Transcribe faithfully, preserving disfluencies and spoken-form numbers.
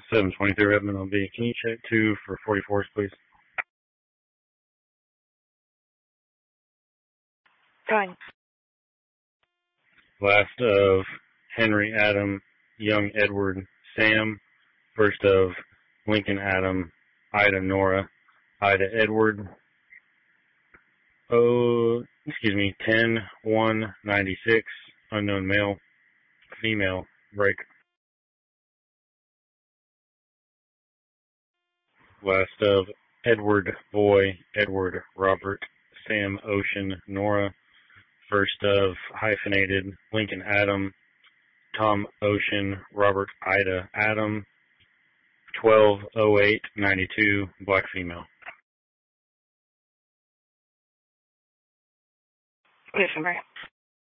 seven twenty-three Redmond on B. Can you check two for forty-fours, please? Fine. Last of Henry Adam, Young Edward Sam. First of Lincoln Adam, Ida Nora, Ida Edward. Oh, excuse me, ten one ninety-six, unknown male, female, break. Last of Edward Boy, Edward Robert, Sam Ocean, Nora. First of hyphenated Lincoln Adam, Tom Ocean, Robert Ida Adam. twelve oh eight ninety-two, black female. Wait for me.